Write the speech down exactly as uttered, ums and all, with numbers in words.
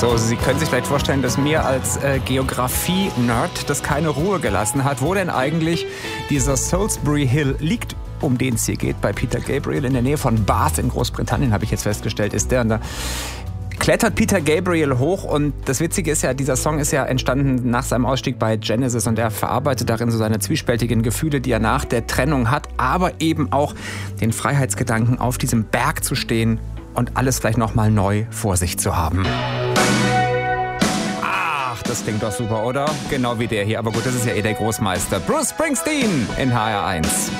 So, Sie können sich vielleicht vorstellen, dass mir als äh, Geografie-Nerd das keine Ruhe gelassen hat. Wo denn eigentlich dieser Salisbury Hill liegt, um den es hier geht, bei Peter Gabriel in der Nähe von Bath in Großbritannien, habe ich jetzt festgestellt, ist der. Und da klettert Peter Gabriel hoch und das Witzige ist ja, dieser Song ist ja entstanden nach seinem Ausstieg bei Genesis und er verarbeitet darin so seine zwiespältigen Gefühle, die er nach der Trennung hat, aber eben auch den Freiheitsgedanken, auf diesem Berg zu stehen und alles vielleicht nochmal neu vor sich zu haben. Ach, das klingt doch super, oder? Genau wie der hier, aber gut, das ist ja eh der Großmeister. Bruce Springsteen in H R eins.